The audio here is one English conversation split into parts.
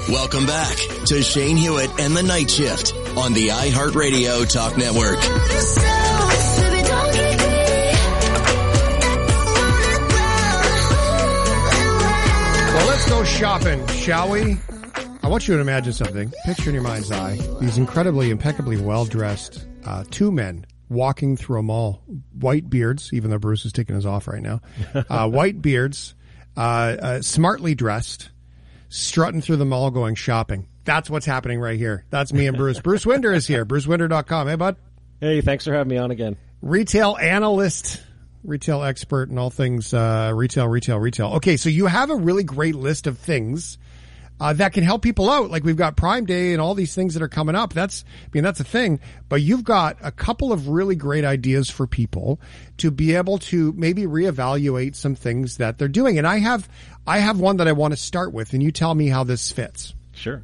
Welcome back to Shane Hewitt and the Night Shift on the iHeartRadio Talk Network. Well, let's go shopping, shall we? I want you to imagine something. Picture in your mind's eye these incredibly, impeccably well-dressed two men walking through a mall. White beards, even though Bruce is taking his off right now. White beards, smartly dressed, strutting through the mall going shopping. That's what's happening right here. That's me and Bruce. Bruce Winder is here. BruceWinder.com. Hey, bud. Hey, thanks for having me on again. Retail analyst, retail expert in all things retail. Okay, so you have a really great list of things that can help people out. Like we've got Prime Day and all these things that are coming up. That's a thing. But you've got a couple of really great ideas for people to be able to maybe reevaluate some things that they're doing. And I have one that I want to start with, and you tell me how this fits. Sure.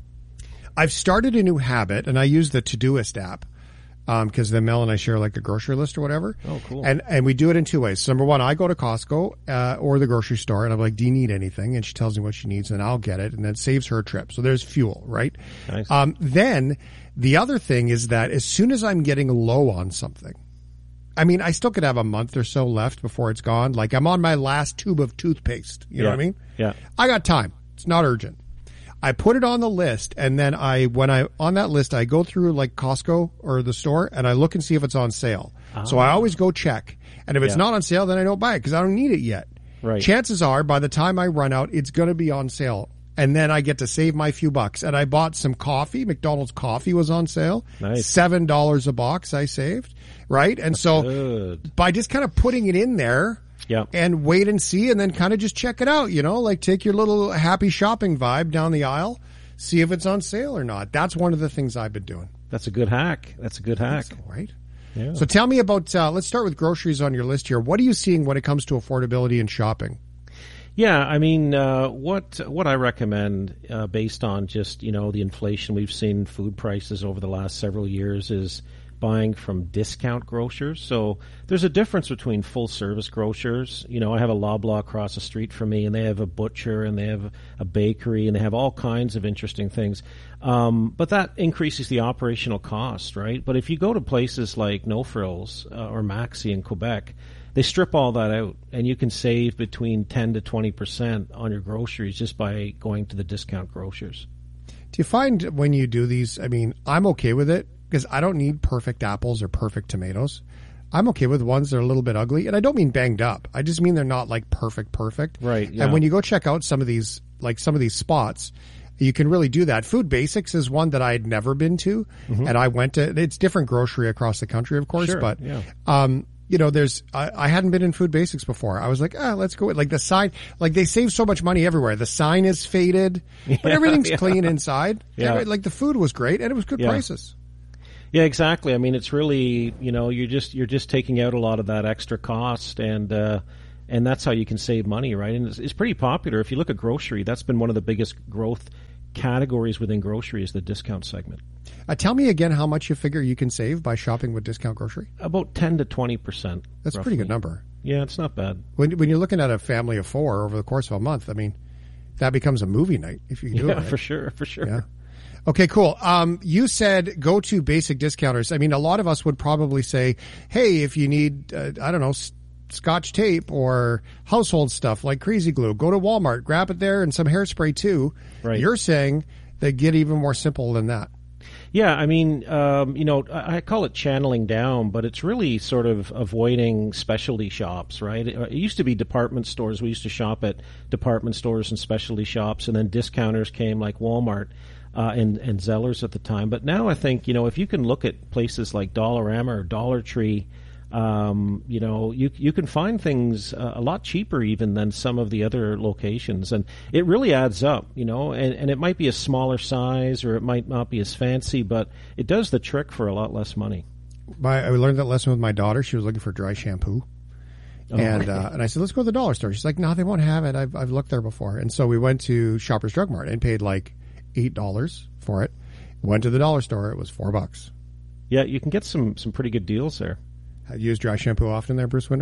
I've started a new habit, and I use the Todoist app. Because then Mel and I share like a grocery list or whatever. Oh, cool. And we do it in two ways. So number one, I go to Costco or the grocery store and I'm like, do you need anything? And she tells me what she needs and I'll get it, and that saves her a trip. So there's fuel, right? Nice. Then the other thing is that as soon as I'm getting low on something, I mean, I still could have a month or so left before it's gone. Like I'm on my last tube of toothpaste. You know what I mean? Yeah. I got time. It's not urgent. I put it on the list, and then on that list, I go through like Costco or the store, and I look and see if it's on sale. Oh. So I always go check. And if it's not on sale, then I don't buy it because I don't need it yet. Right. Chances are, by the time I run out, it's going to be on sale. And then I get to save my few bucks. And I bought some coffee. McDonald's coffee was on sale. Nice. $7 a box I saved, right? And by just kind of putting it in there, and wait and see, and then kind of just check it out, like take your little happy shopping vibe down the aisle, see if it's on sale or not. That's one of the things I've been doing. That's a good hack. So, right? Yeah. So tell me about, let's start with groceries on your list here. What are you seeing when it comes to affordability and shopping? Yeah, I mean, what I recommend based on just, the inflation we've seen in food prices over the last several years is buying from discount grocers. So there's a difference between full service grocers. I have a Loblaw across the street from me, and they have a butcher and they have a bakery and they have all kinds of interesting things. But that increases the operational cost, right? But if you go to places like No Frills or Maxi in Quebec, they strip all that out, and you can save between 10 to 20% on your groceries just by going to the discount grocers. Do you find when you do these, I mean, I'm okay with it, because I don't need perfect apples or perfect tomatoes. I'm okay with ones that are a little bit ugly. And I don't mean banged up. I just mean they're not like perfect. Right. Yeah. And when you go check out some of these spots, you can really do that. Food Basics is one that I had never been to. Mm-hmm. And I went to, it's different grocery across the country, of course. Sure, but, yeah. I hadn't been in Food Basics before. I was like, let's go. Like the sign, like they save so much money everywhere. The sign is faded, but everything's clean inside. Yeah. Like the food was great and it was good prices. Yeah, exactly. I mean, it's really, you're just taking out a lot of that extra cost, and that's how you can save money, right? And it's pretty popular. If you look at grocery, that's been one of the biggest growth categories within grocery is the discount segment. Tell me again how much you figure you can save by shopping with discount grocery? About 10 to 20%. That's roughly. a pretty good number. Yeah, it's not bad. When you're looking at a family of four over the course of a month, I mean, that becomes a movie night if you can do it. Yeah, for sure. Yeah. Okay, cool. You said go to basic discounters. I mean, a lot of us would probably say, hey, if you need, Scotch tape or household stuff like Crazy Glue, go to Walmart, grab it there, and some hairspray too. Right. You're saying they get even more simple than that. Yeah, I mean, I call it channeling down, but it's really sort of avoiding specialty shops, right? It used to be department stores. We used to shop at department stores and specialty shops, and then discounters came like Walmart. And Zellers at the time. But now I think, if you can look at places like Dollarama or Dollar Tree, you can find things a lot cheaper even than some of the other locations. And it really adds up, and it might be a smaller size or it might not be as fancy, but it does the trick for a lot less money. I learned that lesson with my daughter. She was looking for dry shampoo. And I said, let's go to the dollar store. She's like, no, they won't have it. I've looked there before. And so we went to Shoppers Drug Mart and paid like $8 for it. Went to the dollar store. It was $4. Yeah, you can get some pretty good deals there. Have you used dry shampoo often there, Bruce Winder?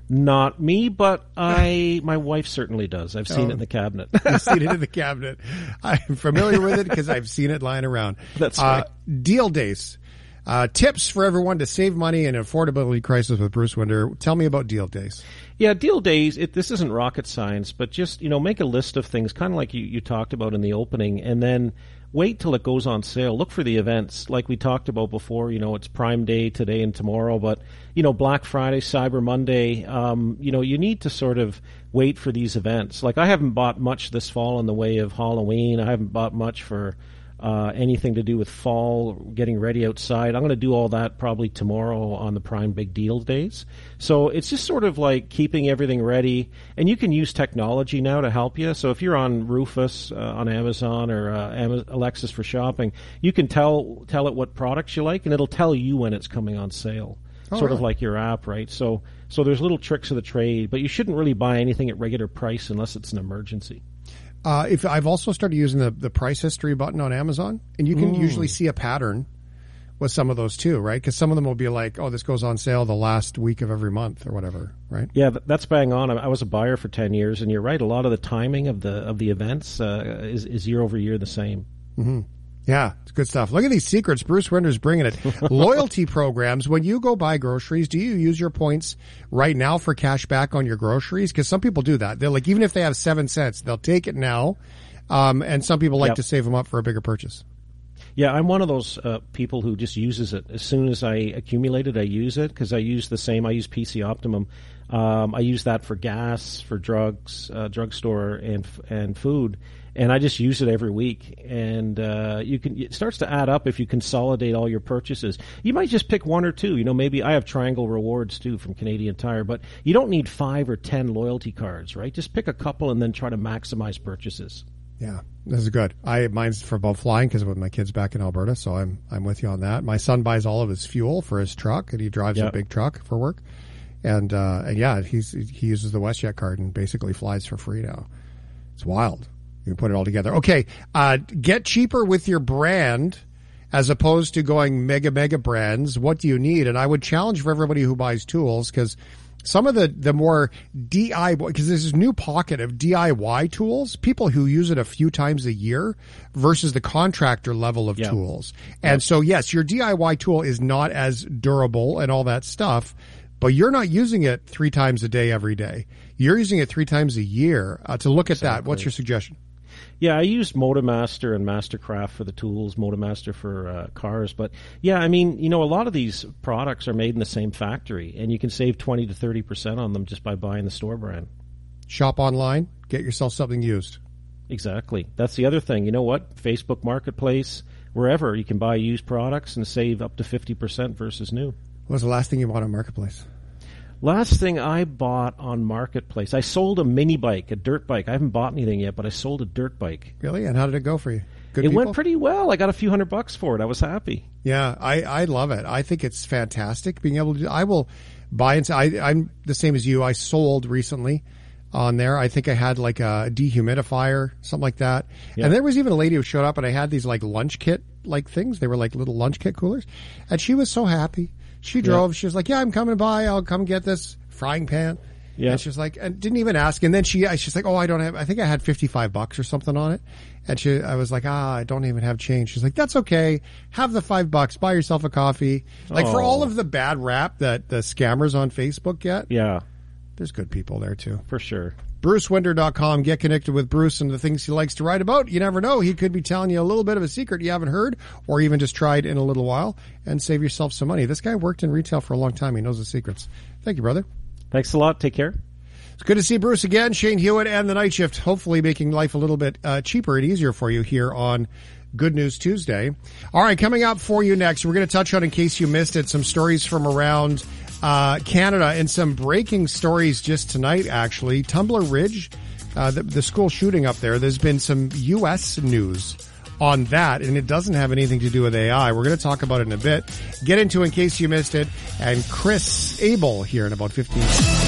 Not me, but my wife certainly does. I've seen it in the cabinet. You've seen it in the cabinet. I'm familiar with it because I've seen it lying around. That's right. Deal days. Tips for everyone to save money in an affordability crisis with Bruce Winder. Tell me about deal days. Yeah, deal days, this isn't rocket science, but just, make a list of things, kind of like you talked about in the opening, and then wait till it goes on sale. Look for the events like we talked about before. It's Prime Day today and tomorrow, but, Black Friday, Cyber Monday, you need to sort of wait for these events. Like I haven't bought much this fall in the way of Halloween. I haven't bought much for anything to do with fall, getting ready outside. I'm going to do all that probably tomorrow on the Prime Big Deal days. So it's just sort of like keeping everything ready. And you can use technology now to help you. So if you're on Rufus on Amazon or Alexis for shopping, you can tell it what products you like, and it'll tell you when it's coming on sale. Sort of like your app, right? So there's little tricks of the trade, but you shouldn't really buy anything at regular price unless it's an emergency. If I've also started using the price history button on Amazon, and you can usually see a pattern with some of those too, right? Because some of them will be like, oh, this goes on sale the last week of every month or whatever, right? Yeah, that's bang on. I was a buyer for 10 years, and you're right. A lot of the timing of the events is year over year the same. Mm-hmm. Yeah, it's good stuff. Look at these secrets. Bruce Winder's bringing it. Loyalty programs. When you go buy groceries, do you use your points right now for cash back on your groceries? Because some people do that. They're like, even if they have 7 cents, they'll take it now. And some people like to save them up for a bigger purchase. Yeah, I'm one of those people who just uses it. As soon as I accumulate it, I use it because I use the same. I use PC Optimum. I use that for gas, for drugs, drugstore, and food. And I just use it every week, and it starts to add up if you consolidate all your purchases. You might just pick one or two. Maybe I have Triangle Rewards too from Canadian Tire, but you don't need 5 or 10 loyalty cards, right? Just pick a couple and then try to maximize purchases. Yeah, this is good. Mine's for both flying because with my kids back in Alberta, so I'm with you on that. My son buys all of his fuel for his truck, and he drives a big truck for work, and he uses the WestJet card and basically flies for free now. It's wild. You can put it all together. Okay, get cheaper with your brand as opposed to going mega brands. What do you need? And I would challenge for everybody who buys tools, because some of the more DIY, because there's this new pocket of DIY tools, people who use it a few times a year versus the contractor level of tools. And so, yes, your DIY tool is not as durable and all that stuff, but you're not using it 3 times a day every day. You're using it 3 times a year. To look at that, what's your suggestion? Yeah, I used Motomaster and Mastercraft for the tools, Motomaster for cars. But, yeah, I mean, a lot of these products are made in the same factory, and you can save 20 to 30% on them just by buying the store brand. Shop online, get yourself something used. Exactly. That's the other thing. You know what? Facebook Marketplace, wherever, you can buy used products and save up to 50% versus new. What was the last thing you bought on Marketplace? Last thing I bought on Marketplace, I sold a mini bike, a dirt bike. I haven't bought anything yet, but I sold a dirt bike. Really? And how did it go for you? Good It people? went pretty well. I got a few $100 for it. I was happy. Yeah, I love it. I think it's fantastic being able to do. I will buy and I'm the same as you. I sold recently on there. I think I had like a dehumidifier, something like that. Yeah. And there was even a lady who showed up, and I had these like lunch kit like things. They were like little lunch kit coolers, and she was so happy. She drove. Yeah. She was like, "Yeah, I'm coming by. I'll come get this frying pan." Yeah. And she was like, and didn't even ask. And then she's like, "Oh, I don't have. I think I had $55 or something on it." And I was like, I don't even have change. She's like, "That's okay. Have the $5. Buy yourself a coffee." Like for all of the bad rap that the scammers on Facebook get. Yeah. There's good people there too. For sure. BruceWinder.com. Get connected with Bruce and the things he likes to write about. You never know. He could be telling you a little bit of a secret you haven't heard or even just tried in a little while and save yourself some money. This guy worked in retail for a long time. He knows the secrets. Thank you, brother. Thanks a lot. Take care. It's good to see Bruce again. Shane Hewitt and the Night Shift, hopefully making life a little bit cheaper and easier for you here on Good News Tuesday. All right, coming up for you next, we're going to touch on, in case you missed it, some stories from around Canada and some breaking stories just tonight, actually. Tumbler Ridge, the school shooting up there, there's been some U.S. news on that, and it doesn't have anything to do with AI. We're going to talk about it in a bit. Get into In Case You Missed It, and Chris Abel here in about 15 minutes.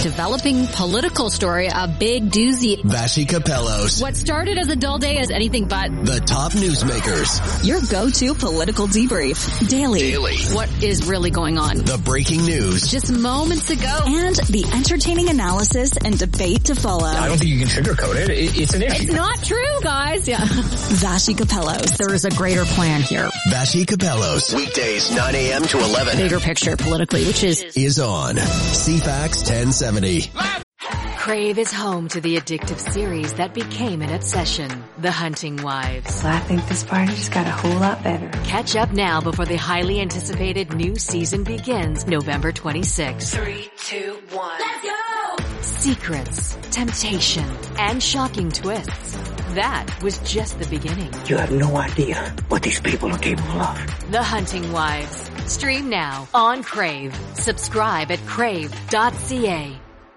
Developing political story, a big doozy. Vassy Capellos. What started as a dull day is anything but. The top newsmakers. Your go-to political debrief. Daily. What is really going on? The breaking news. Just moments ago. And the entertaining analysis and debate to follow. I don't think you can sugarcoat it. It's an issue. It's not true, guys. Yeah. Vassy Capellos. There is a greater plan here. Vassy Capellos. Weekdays 9 a.m. to 11. Bigger picture politically, which is on CFAX 1070. Crave is home to the addictive series that became an obsession, The Hunting Wives. I think this party just got a whole lot better. Catch up now before the highly anticipated new season begins November 26th. 3, 2, 1. Let's go! Secrets, temptation, and shocking twists. That was just the beginning. You have no idea what these people are capable of. The Hunting Wives. Stream now on Crave. Subscribe at crave.ca.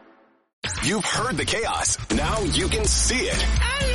You've heard the chaos. Now you can see it.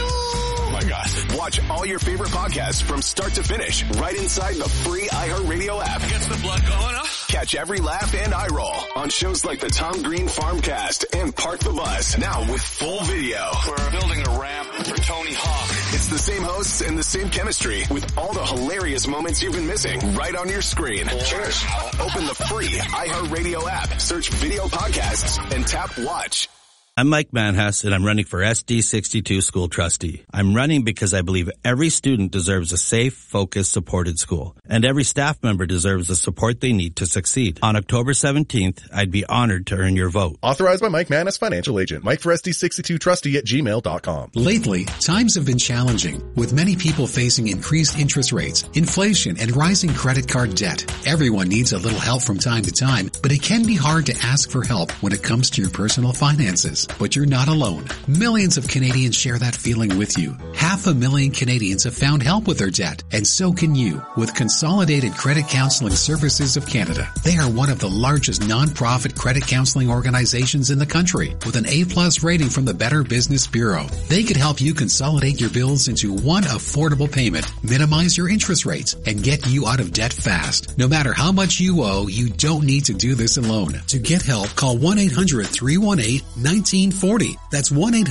Oh my God. Watch all your favorite podcasts from start to finish right inside the free iHeartRadio app. Gets the blood going up. Catch every laugh and eye roll on shows like the Tom Green Farmcast and Park the Bus. Now with full video. We're building a ramp for Tony Hawk. It's the same hosts and the same chemistry with all the hilarious moments you've been missing right on your screen. Cheers. Open the free iHeartRadio app, search video podcasts, and tap watch. I'm Mike Manhas, and I'm running for SD62 school trustee. I'm running because I believe every student deserves a safe, focused, supported school, and every staff member deserves the support they need to succeed. On October 17th, I'd be honored to earn your vote. Authorized by Mike Manhas, financial agent. Mike for SD62trustee@gmail.com. Lately, times have been challenging, with many people facing increased interest rates, inflation, and rising credit card debt. Everyone needs a little help from time to time, but it can be hard to ask for help when it comes to your personal finances. But you're not alone. Millions of Canadians share that feeling with you. 500,000 Canadians have found help with their debt, and so can you with Consolidated Credit Counseling Services of Canada. They are one of the largest non-profit credit counseling organizations in the country with an A+ rating from the Better Business Bureau. They could help you consolidate your bills into one affordable payment, minimize your interest rates, and get you out of debt fast. No matter how much you owe, you don't need to do this alone. To get help, call 1-800-318-1940. That's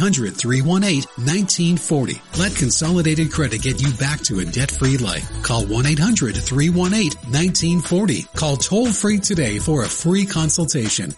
1-800-318-1940. Let Consolidated Credit get you back to a debt-free life. Call 1-800-318-1940. Call toll-free today for a free consultation.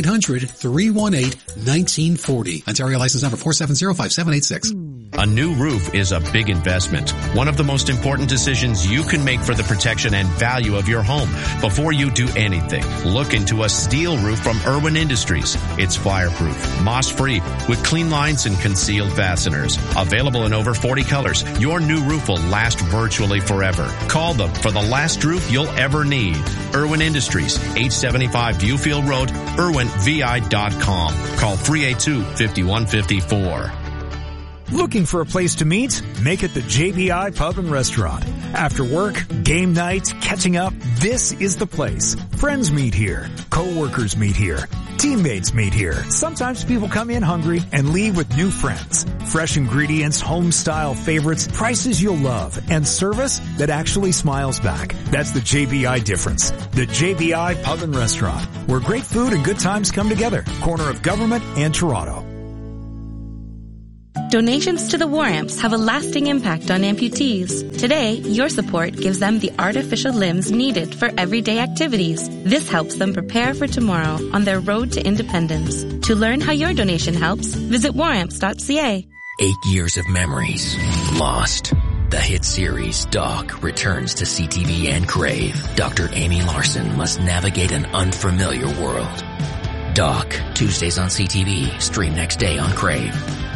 1-800-318-1940. Ontario license number 4705786. A new roof is a big investment. One of the most important decisions you can make for the protection and value of your home. Before you do anything, look into a steel roof from Irwin Industries. It's fireproof, moss-free, with clean lines and concealed fasteners. Available in over 40 colors, your new roof will last virtually forever. Call them for the last roof you'll ever need. Irwin Industries, 875 Viewfield Road, irwinvi.com. Call 382-5154. Looking for a place to meet? Make it the JBI Pub and Restaurant. After work, game night, catching up, this is the place. Friends meet here. Co-workers meet here. Teammates meet here. Sometimes people come in hungry and leave with new friends. Fresh ingredients, home-style favorites, prices you'll love, and service that actually smiles back. That's the JBI difference. The JBI Pub and Restaurant, where great food and good times come together. Corner of Government and Toronto. Donations to the War Amps have a lasting impact on amputees. Today, your support gives them the artificial limbs needed for everyday activities. This helps them prepare for tomorrow on their road to independence. To learn how your donation helps, visit waramps.ca. 8 years of memories lost. The hit series Doc returns to CTV and Crave. Dr. Amy Larson must navigate an unfamiliar world. Doc, Tuesdays on CTV, stream next day on Crave.